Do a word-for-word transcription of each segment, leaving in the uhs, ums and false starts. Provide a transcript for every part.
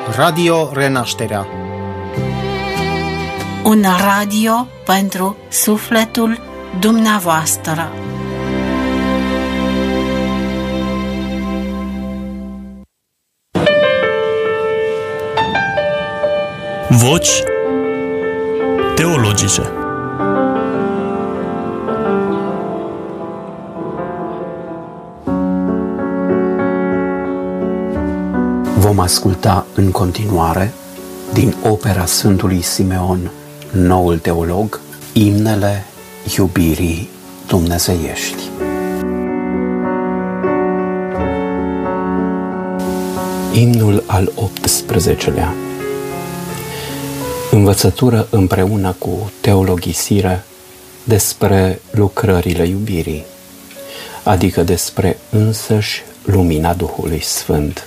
Radio Renașterea. Un radio pentru sufletul dumneavoastră. Voci teologice. Vom asculta în continuare din opera Sfântului Simeon, noul teolog, imnele iubirii dumnezeiești. Imnul al optsprezecelea. Învățătură împreună cu teologisire despre lucrările iubirii, adică despre însăși lumina Duhului Sfânt.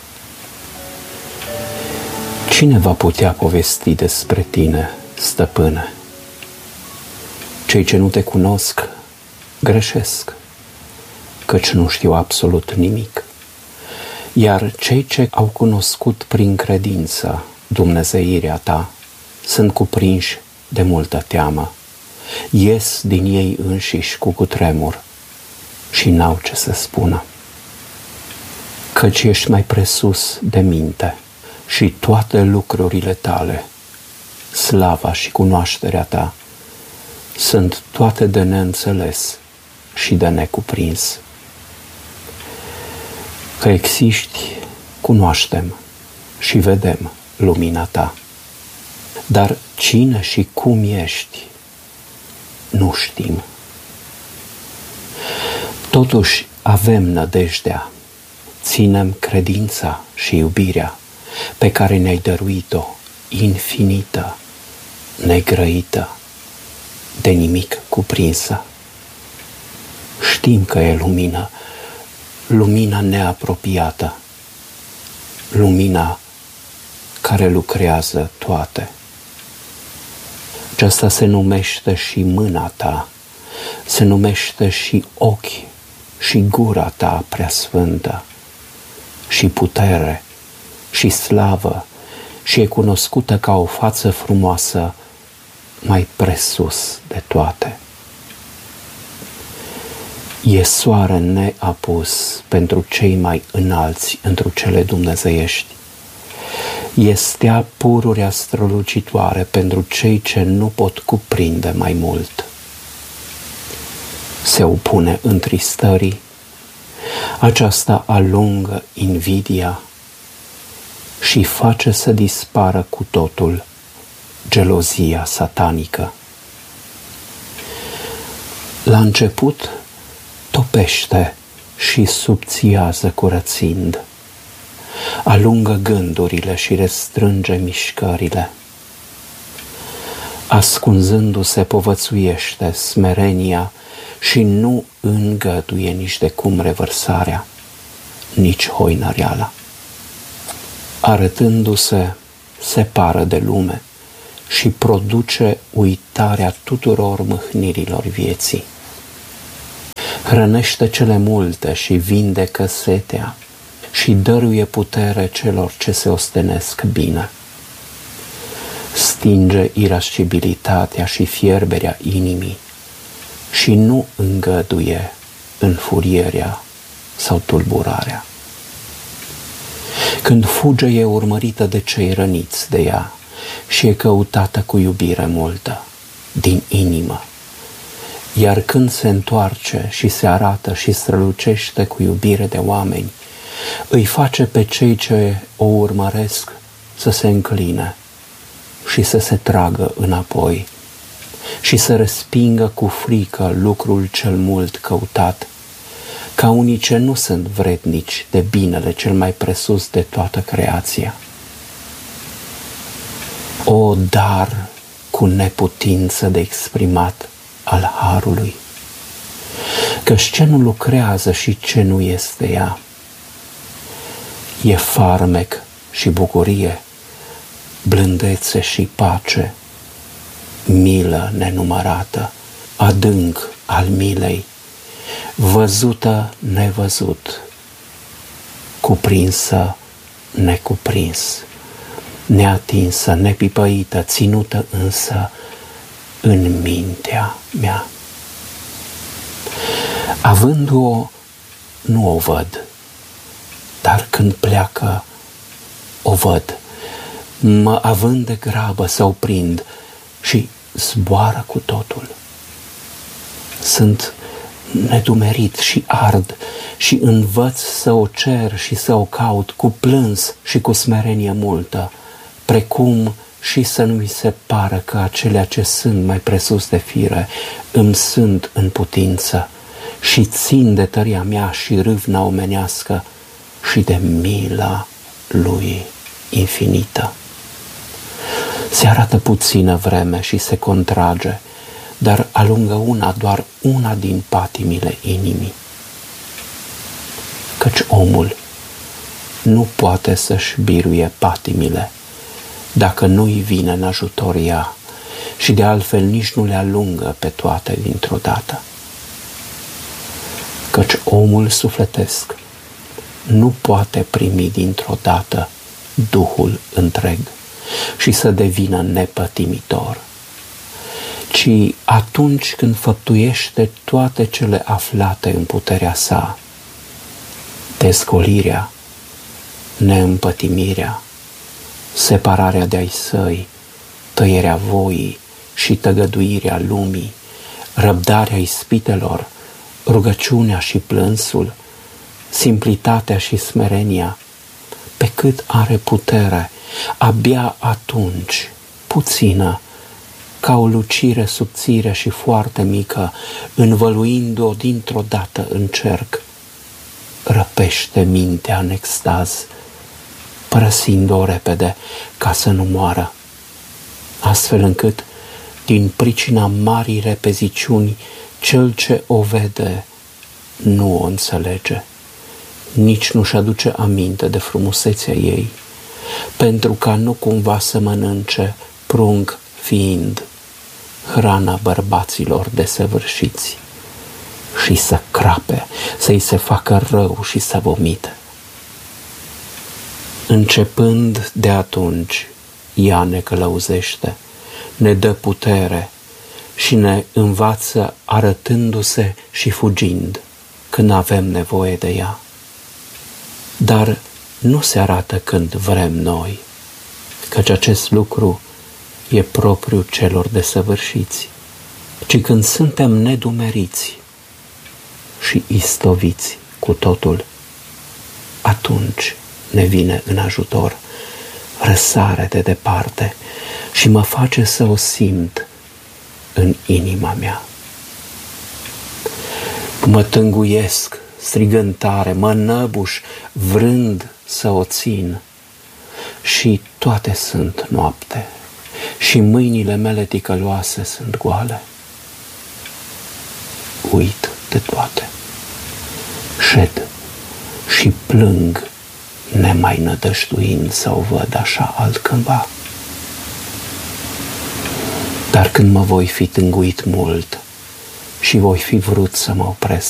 Cine va putea povesti despre tine, stăpâne? Cei ce nu te cunosc greșesc, căci nu știu absolut nimic, iar cei ce au cunoscut prin credință dumnezeirea ta sunt cuprinși de multă teamă, ies din ei înșiși cu cutremur și n-au ce să spună. Căci ești mai presus de minte și toate lucrurile tale, slava și cunoașterea ta, sunt toate de neînțeles și de necuprins. Că existi, cunoaștem și vedem lumina ta. Dar cine și cum ești, nu știm. Totuși avem nădejdea, ținem credința și iubirea pe care ne-ai dăruit-o, infinită, negrăită, de nimic cuprinsă. Știm că e lumină, lumina neapropiată, lumina care lucrează toate. Aceasta se numește și mâna ta, se numește și ochi și gura ta preasfântă, și putere și slavă, și e cunoscută ca o față frumoasă mai presus de toate. E soare neapus pentru cei mai înalți întru cele dumnezeiești. E stea pururea strălucitoare pentru cei ce nu pot cuprinde mai mult. Se opune întristării, aceasta alungă invidia și face să dispară cu totul gelozia satanică. La început topește și subțiază curățind, alungă gândurile și restrânge mișcările. Ascunzându-se povățuiește smerenia și nu îngăduie nici de cum revărsarea, nici hoinăreala. Arătându-se, separă de lume și produce uitarea tuturor mâhnirilor vieții. Hrănește cele multe și vindecă setea și dăruie putere celor ce se ostenesc bine. Stinge irascibilitatea și fierberea inimii și nu îngăduie înfurierea sau tulburarea. Când fuge, e urmărită de cei răniți de ea și e căutată cu iubire multă, din inimă. Iar când se întoarce și se arată și strălucește cu iubire de oameni, îi face pe cei ce o urmăresc să se încline și să se tragă înapoi și să respingă cu frică lucrul cel mult căutat, ca unii ce nu sunt vrednici de binele cel mai presus de toată creația. O dar cu neputință de exprimat al harului, căci ce nu lucrează și ce nu este ea, e farmec și bucurie, blândețe și pace, milă nenumărată, adânc al milei, văzută nevăzut, cuprinsă necuprins, neatinsă, nepipăită, ținută însă în mintea mea. Având-o, nu o văd, dar când pleacă, o văd. Mă având de grabă să o prind și zboară cu totul. Sunt nedumerit și ard și învăț să o cer și să o caut cu plâns și cu smerenie multă, precum și să nu mi se pară că acelea ce sunt mai presus de fire îmi sunt în putință și țin de tăria mea și râvna omenească și de mila lui infinită. Se arată puțină vreme și se contrage, dar alungă una, doar una din patimile inimii. Căci omul nu poate să-și biruie patimile dacă nu-i vine în ajutor ea și de altfel nici nu le alungă pe toate dintr-o dată. Căci omul sufletesc nu poate primi dintr-o dată Duhul întreg și să devină nepătimitor, ci atunci când făptuiește toate cele aflate în puterea sa, dezgolirea, neîmpătimirea, separarea de-ai săi, tăierea voii și tăgăduirea lumii, răbdarea ispitelor, rugăciunea și plânsul, simplitatea și smerenia, pe cât are putere, abia atunci, puțină, ca o lucire subțire și foarte mică, învăluind-o dintr-o dată în cerc, răpește mintea în extaz, părăsind-o repede ca să nu moară, astfel încât, din pricina marii repeziciuni, cel ce o vede nu o înțelege, nici nu-și aduce aminte de frumusețea ei, pentru ca nu cumva să mănânce, prunc fiind, hrana bărbaților desăvârșiți și să crape, să-i se facă rău și să vomite. Începând de atunci, ea ne călăuzește, ne dă putere și ne învață arătându-se și fugind când avem nevoie de ea. Dar nu se arată când vrem noi, căci acest lucru e propriu celor desăvârșiți, ci când suntem nedumeriți și istoviți cu totul, atunci ne vine în ajutor, răsare de departe și mă face să o simt în inima mea. Mă tânguiesc strigând tare, mă năbuș vrând să o țin și toate sunt noapte și mâinile mele ticăloase sunt goale. Uit de toate, șed și plâng, nemai nădăjduind să o văd așa altcândva. Dar când mă voi fi tânguit mult și voi fi vrut să mă opresc,